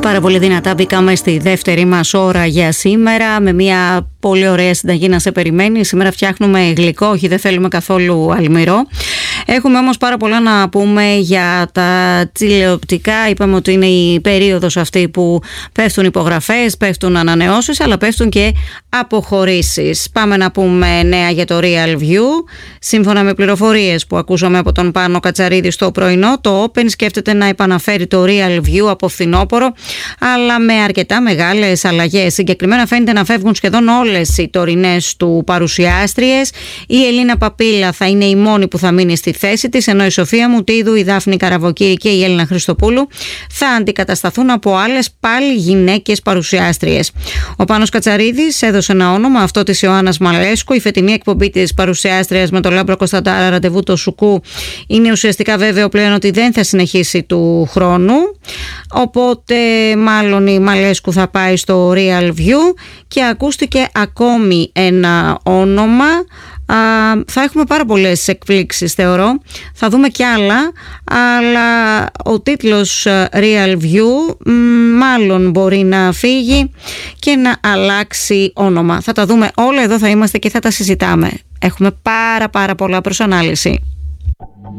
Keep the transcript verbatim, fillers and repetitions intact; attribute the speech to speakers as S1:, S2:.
S1: Πάρα πολύ δυνατά μπήκαμε στη δεύτερη μας ώρα για σήμερα με μια πολύ ωραία συνταγή να σε περιμένει. Σήμερα φτιάχνουμε γλυκό, όχι δεν θέλουμε καθόλου αλμυρό. Έχουμε όμως πάρα πολλά να πούμε για τα τηλεοπτικά. Είπαμε ότι είναι η περίοδος αυτή που πέφτουν υπογραφές, πέφτουν ανανεώσεις, αλλά πέφτουν και αποχωρήσεις. Πάμε να πούμε νέα για το Real View. Σύμφωνα με πληροφορίες που ακούσαμε από τον Πάνο Κατσαρίδη στο πρωινό, το Open σκέφτεται να επαναφέρει το Real View από φθινόπωρο, αλλά με αρκετά μεγάλες αλλαγές. Συγκεκριμένα φαίνεται να φεύγουν σχεδόν όλες οι τωρινές του παρουσιάστριες. Η Ελίνα Παπίλα θα είναι η μόνη που θα μείνει στη θέση της, ενώ η Σοφία Μουτίδου, η Δάφνη Καραβοκύρη και η Έλληνα Χριστοπούλου θα αντικατασταθούν από άλλες πάλι γυναίκες παρουσιάστριες. Ο Πάνος Κατσαρίδης έδωσε ένα όνομα, αυτό της Ιωάννας Μαλέσκου. Η φετινή εκπομπή της παρουσιάστριας με τον Λάμπρο Κωνσταντάρα, ραντεβού το Σουκού, είναι ουσιαστικά βέβαιο πλέον ότι δεν θα συνεχίσει του χρόνου. Οπότε μάλλον η Μαλέσκου θα πάει στο Real View και ακούστηκε ακόμη ένα όνομα. Α, θα έχουμε πάρα πολλές εκπλήξεις θεωρώ, θα δούμε κι άλλα, αλλά ο τίτλος Real View μάλλον μπορεί να φύγει και να αλλάξει όνομα. Θα τα δούμε όλα, εδώ θα είμαστε και θα τα συζητάμε. Έχουμε πάρα πάρα πολλά προς ανάλυση.